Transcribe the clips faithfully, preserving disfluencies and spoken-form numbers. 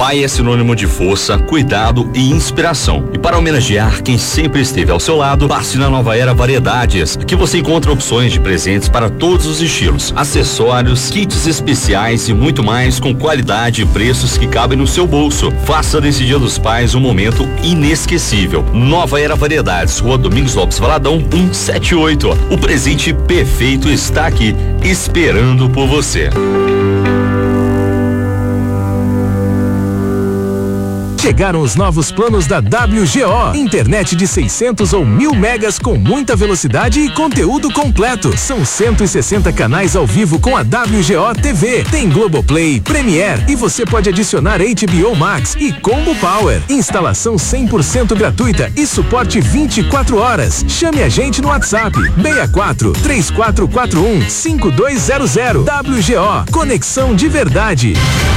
Pai é sinônimo de força, cuidado e inspiração. E para homenagear quem sempre esteve ao seu lado, passe na Nova Era Variedades, que você encontra opções de presentes para todos os estilos, acessórios, kits especiais e muito mais com qualidade e preços que cabem no seu bolso. Faça desse Dia dos Pais um momento inesquecível. Nova Era Variedades, Rua Domingos Lopes Valadão, cento e setenta e oito. O presente perfeito está aqui, esperando por você. Chegaram os novos planos da W G O. Internet de seiscentos ou mil megas com muita velocidade e conteúdo completo. São cento e sessenta canais ao vivo com a W G O T V. Tem Globoplay, Premiere e você pode adicionar H B O Max e Combo Power. Instalação cem por cento gratuita e suporte vinte e quatro horas. Chame a gente no WhatsApp seis quatro, três quatro quatro um, cinco dois zero zero. W G O, conexão de verdade.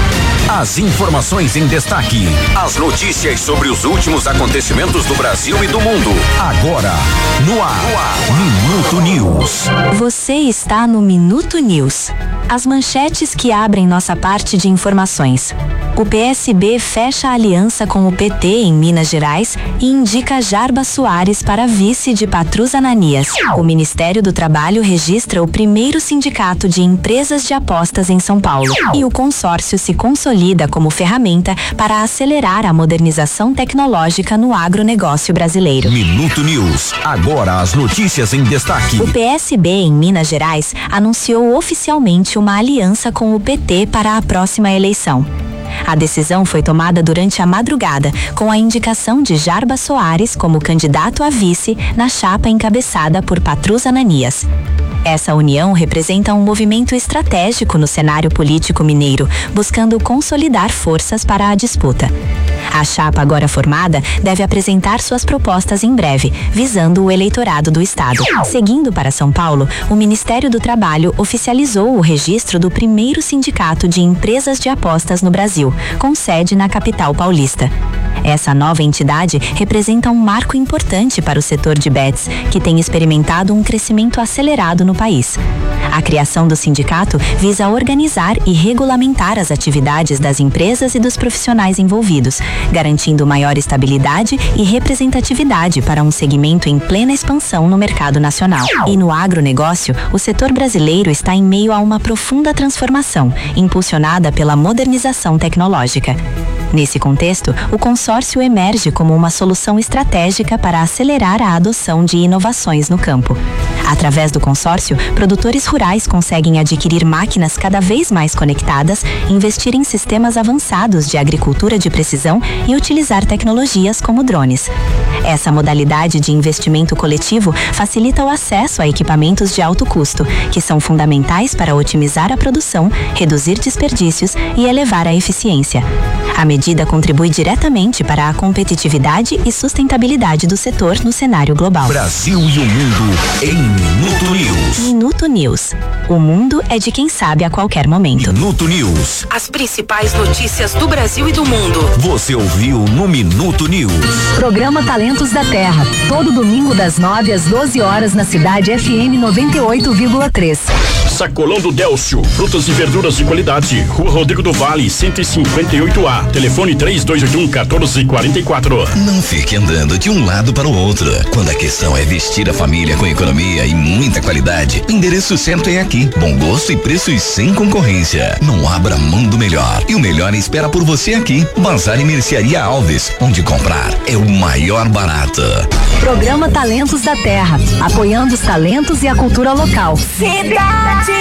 As informações em destaque, as notícias sobre os últimos acontecimentos do Brasil e do mundo. Agora, no ar, no ar. Minuto News. Você está no Minuto News. As manchetes que abrem nossa parte de informações. O P S B fecha aliança com o P T em Minas Gerais e indica Jarbas Soares para vice de Patrus Ananias. O Ministério do Trabalho registra o primeiro sindicato de empresas de apostas em São Paulo. E o consórcio se consolida como ferramenta para acelerar a modernização tecnológica no agronegócio brasileiro. Minuto News. Agora as notícias em destaque. O P S B em Minas Gerais anunciou oficialmente uma aliança com o P T para a próxima eleição. A decisão foi tomada durante a madrugada, com a indicação de Jarbas Soares como candidato a vice na chapa encabeçada por Patrus Ananias. Essa união representa um movimento estratégico no cenário político mineiro, buscando consolidar forças para a disputa. A chapa agora formada deve apresentar suas propostas em breve, visando o eleitorado do estado. Seguindo para São Paulo, o Ministério do Trabalho oficializou o registro do primeiro sindicato de empresas de apostas no Brasil, com sede na capital paulista. Essa nova entidade representa um marco importante para o setor de bets, que tem experimentado um crescimento acelerado no país. A criação do sindicato visa organizar e regulamentar as atividades das empresas e dos profissionais envolvidos, garantindo maior estabilidade e representatividade para um segmento em plena expansão no mercado nacional. E no agronegócio, o setor brasileiro está em meio a uma profunda transformação, impulsionada pela modernização tecnológica. Nesse contexto, o consórcio emerge como uma solução estratégica para acelerar a adoção de inovações no campo. Através do consórcio, produtores rurais conseguem adquirir máquinas cada vez mais conectadas, investir em sistemas avançados de agricultura de precisão e utilizar tecnologias como drones. Essa modalidade de investimento coletivo facilita o acesso a equipamentos de alto custo, que são fundamentais para otimizar a produção, reduzir desperdícios e elevar a eficiência. A medida contribui diretamente para a competitividade e sustentabilidade do setor no cenário global. Brasil e o mundo em Minuto News. Minuto News. O mundo é de quem sabe a qualquer momento. Minuto News. As principais notícias do Brasil e do mundo. Você ouviu no Minuto News. Programa Talentos da Terra. Todo domingo das nove às doze horas na cidade F M noventa e oito vírgula três. Sacolão do Délcio. Frutas e verduras de qualidade. Rua Rodrigo do Vale, cento e cinquenta e oito A. Telefone três dois oito um, um quatro quatro quatro. Não fique andando de um lado para o outro. Quando a questão é vestir a família com economia e muita qualidade, o endereço certo é aqui. Bom gosto e preços sem concorrência. Não abra mão do melhor. E o melhor espera por você aqui. Bazar e Mercearia Alves, onde comprar é o maior barato. Programa Talentos da Terra, apoiando os talentos e a cultura local. Cidade!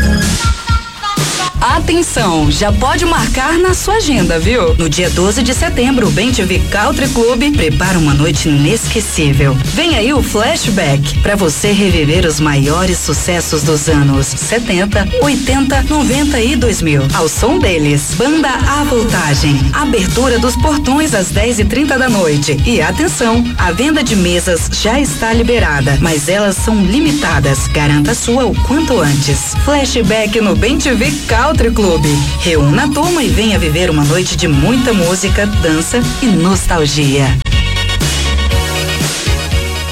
Atenção, já pode marcar na sua agenda, viu? No dia doze de setembro, o Bem T V Country Club prepara uma noite inesquecível. Vem aí o Flashback, para você reviver os maiores sucessos dos anos setenta, oitenta, noventa e dois mil. Ao som deles, Banda A Voltagem. Abertura dos portões às dez e trinta da noite. E atenção, a venda de mesas já está liberada, mas elas são limitadas. Garanta a sua o quanto antes. Flashback no Bem T V Country Clube. Reúna a turma e venha viver uma noite de muita música, dança e nostalgia.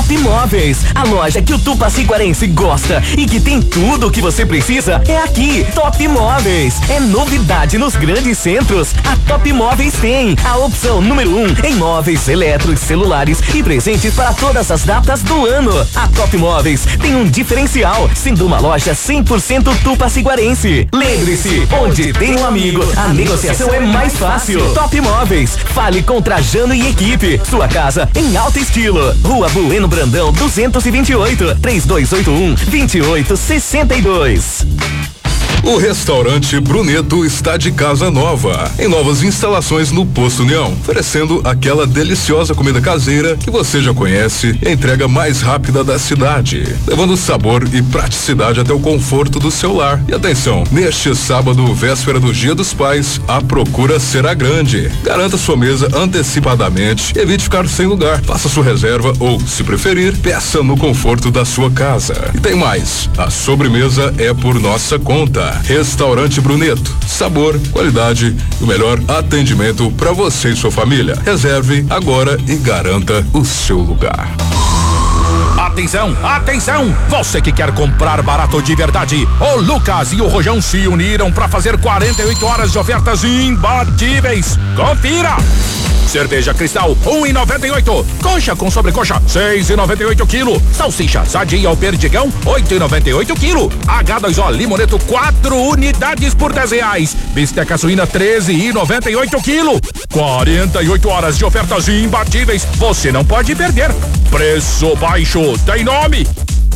Top Móveis, a loja que o tupaciquarense gosta e que tem tudo o que você precisa é aqui. Top Móveis é novidade nos grandes centros. A Top Móveis tem a opção número um em móveis, eletros, celulares e presentes para todas as datas do ano. A Top Móveis tem um diferencial, sendo uma loja cem por cento tupaciquarense. Lembre-se, onde tem um amigo, a negociação é mais fácil. Top Móveis, fale com Trajano e equipe. Sua casa em alto estilo. Rua Bueno Brandão duzentos e vinte e oito, três dois oito um, dois oito seis dois. O restaurante Bruneto está de casa nova, em novas instalações no Posto União, oferecendo aquela deliciosa comida caseira que você já conhece e a entrega mais rápida da cidade, levando sabor e praticidade até o conforto do seu lar. E atenção, neste sábado, véspera do Dia dos Pais, a procura será grande. Garanta sua mesa antecipadamente, evite ficar sem lugar. Faça sua reserva ou, se preferir, peça no conforto da sua casa. E tem mais, a sobremesa é por nossa conta. Restaurante Bruneto, sabor, qualidade e o melhor atendimento para você e sua família. Reserve agora e garanta o seu lugar. Atenção, atenção! Você que quer comprar barato de verdade, o Lucas e o Rojão se uniram para fazer quarenta e oito horas de ofertas imbatíveis. Confira! Cerveja Cristal, um e noventa e oito. Coxa com sobrecoxa, seis e noventa e oito quilo. Salsicha Sadia ou Perdigão, oito e noventa e oito quilo. H dois O Limoneto, quatro unidades por dez reais. Bisteca suína, treze e noventa e oito quilo. quarenta e oito horas de ofertas imbatíveis. Você não pode perder. Preço baixo, tem nome.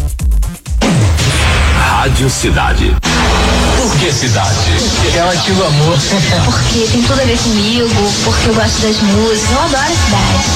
Rádio Cidade. Por que cidade? Porque ela ativa amor. Porque tem tudo a ver comigo, porque eu gosto das músicas, eu adoro a cidade.